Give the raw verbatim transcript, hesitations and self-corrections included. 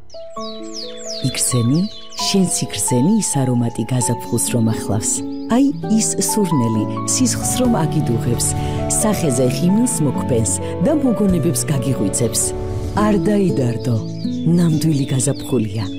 იქრძენი, შენც იქრძენი ის არომატი გაზაფხულს რომ ახლავს. აი ის სურნელი სისხლს რომ აგიდუღებს, სახეზე ხიმილს მოქმენს და მოგონებებს გაგიღვიძებს. არ დაიდარდო, ნამდვილი გაზაფხულია.